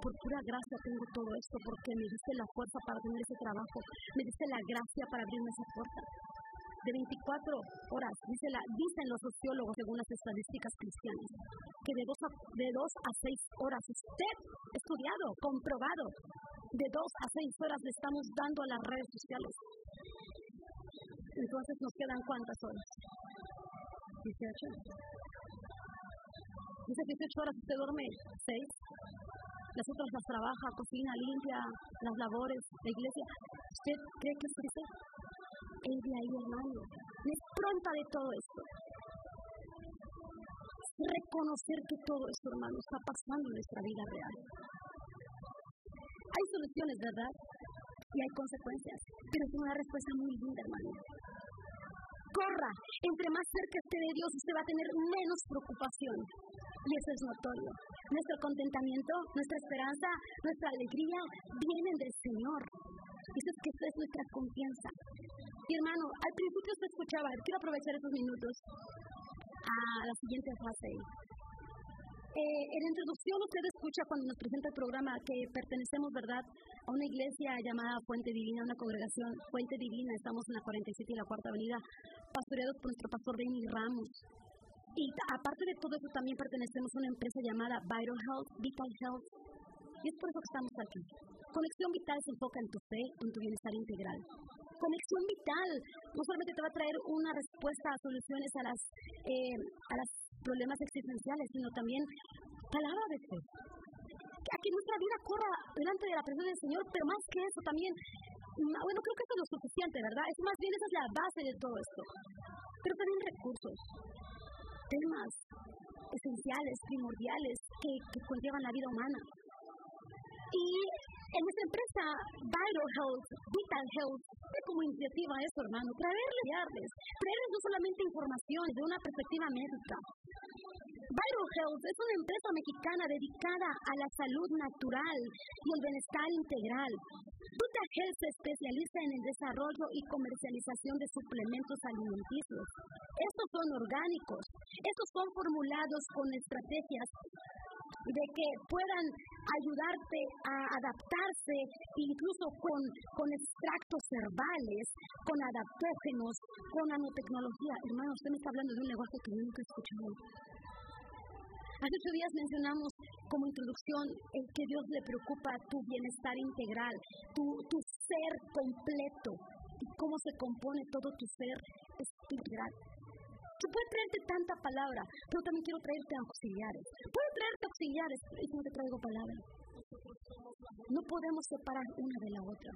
por pura gracia tengo todo esto, porque me diste la fuerza para tener ese trabajo, me diste la gracia para abrirme esa puerta. De 24 horas, dicen los sociólogos según las estadísticas cristianas, que de 2 a 6 horas, usted estudiado, comprobado, de 2 a 6 horas le estamos dando a las redes sociales. Entonces nos quedan ¿cuántas horas? 18. Dice 18 horas, usted duerme 6. Las otras las trabaja, cocina, limpia, las labores, la iglesia. ¿Usted cree que es eso? El de ahí, hermano, es pronta de todo esto. Reconocer que todo esto, hermano, está pasando en nuestra vida real. Hay soluciones, ¿verdad? Y hay consecuencias, pero es una respuesta muy linda, hermano. Corra, entre más cerca esté de Dios, usted va a tener menos preocupación. Y eso es notorio. Nuestro contentamiento, nuestra esperanza, nuestra alegría vienen del Señor. Dice que esta es nuestra confianza. Y hermano, al principio usted escuchaba, quiero aprovechar estos minutos a la siguiente fase. En la introducción usted escucha cuando nos presenta el programa que pertenecemos, ¿verdad?, a una iglesia llamada Fuente Divina, una congregación Fuente Divina. Estamos en la 47 y la 4ª Avenida, pastoreados por nuestro pastor Benny Ramos. Y aparte de todo eso, también pertenecemos a una empresa llamada Vital Health. Y es por eso que estamos aquí. Conexión Vital se enfoca en tu fe, en tu bienestar integral. Conexión Vital no solamente te va a traer una respuesta a soluciones a las problemas existenciales, sino también palabra de fe. A que nuestra vida corra delante de la presencia del Señor, pero más que eso también, bueno, creo que eso es lo suficiente, ¿verdad? Es más bien, esa es la base de todo esto. Pero también recursos, temas esenciales, primordiales, que conllevan la vida humana. Y en nuestra empresa Vital Health, es como iniciativa eso, hermano, traerles no solamente información de una perspectiva médica. Vital Health es una empresa mexicana dedicada a la salud natural y el bienestar integral. Vital Health se especializa en el desarrollo y comercialización de suplementos alimenticios. Estos son orgánicos, estos son formulados con estrategias de que puedan ayudarte a adaptarse, incluso con extractos herbales, con adaptógenos, con nanotecnología. Hermano, usted me está hablando de un negocio que yo nunca he escuchado. Hace 8 días mencionamos como introducción el que Dios le preocupa tu bienestar integral, tu ser completo y cómo se compone todo tu ser espiritual. Se puede traerte tanta palabra, pero también quiero traerte auxiliares. Puedo traerte auxiliares, pero no te traigo palabra. No podemos separar una de la otra.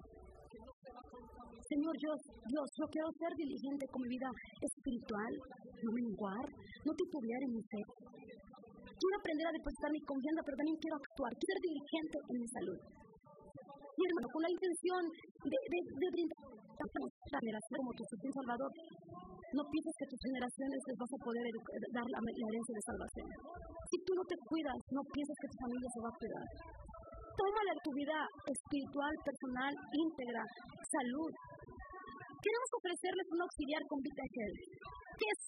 Señor, Dios, yo quiero ser diligente con mi vida espiritual, no menguar, no titubear en mi fe. Quiero aprender a depositar mi confianza, pero también quiero actuar, quiero ser diligente en mi salud. Y hermano, con la intención de brindar a generación como tu suficiente Salvador, no pienses que a tus generaciones les vas a poder dar la herencia de salvación. Si tú no te cuidas, no pienses que tu familia se va a cuidar. Tómala tu vida espiritual, personal, íntegra, salud. Queremos ofrecerles un auxiliar con Vital Health, que es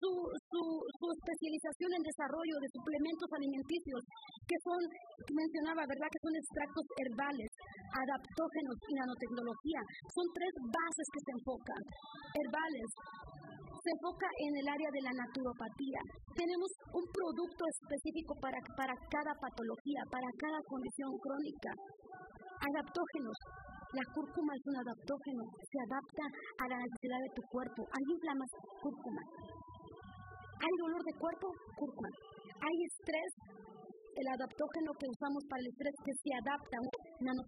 su especialización en desarrollo de suplementos alimenticios, que son, mencionaba, ¿verdad?, que son extractos herbales, adaptógenos y nanotecnología. Son 3 bases que se enfocan. Herbales, se enfoca en el área de la naturopatía. Tenemos un producto específico para cada patología, para cada condición crónica. Adaptógenos. La cúrcuma es un adaptógeno, se adapta a la necesidad de tu cuerpo. Hay inflamación, cúrcuma. Hay dolor de cuerpo, cúrcuma. Hay estrés, el adaptógeno que usamos para el estrés que se adapta.